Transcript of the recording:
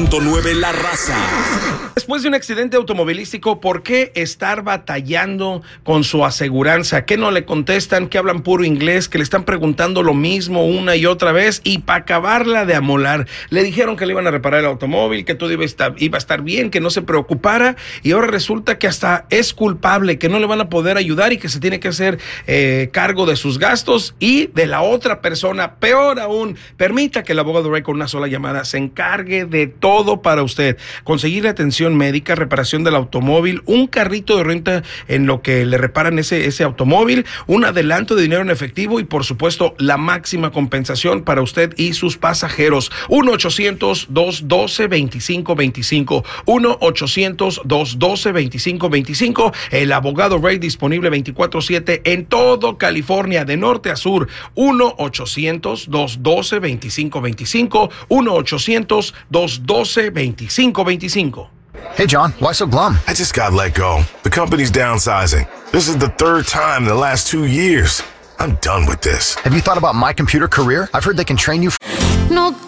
98.9 La Raza. Después de un accidente automovilístico, ¿por qué estar batallando con su aseguranza? ¿Qué no le contestan? ¿Que hablan puro inglés? ¿Que le están preguntando lo mismo una y otra vez? Y para acabarla de amolar, le dijeron que le iban a reparar el automóvil, que todo iba a estar bien, que no se preocupara, y ahora resulta que hasta es culpable, que no le van a poder ayudar y que se tiene que hacer cargo de sus gastos y de la otra persona. Peor aún, permita que el abogado Ray con una sola llamada se encargue de todo para usted. Conseguir atención médica, reparación del automóvil, un carrito de renta en lo que le reparan ese automóvil, un adelanto de dinero en efectivo y por supuesto la máxima compensación para usted y sus pasajeros. 1-800-212-2525, 1-800-212-2525. El abogado Ray disponible 24/7 en todo California, de norte a sur. 1-800-212-2525, 1-800-212-2525. Hey, John, why so glum? I just got let go. The company's downsizing. This is the third time in the last 2 years. I'm done with this. Have you thought about My Computer Career? I've heard they can train you. No